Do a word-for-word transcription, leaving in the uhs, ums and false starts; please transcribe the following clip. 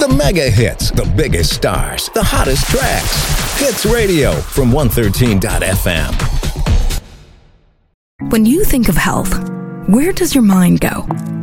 The mega hits, the biggest stars, the hottest tracks. Hits Radio from one thirteen dot f m. When you think of health, where does your mind go?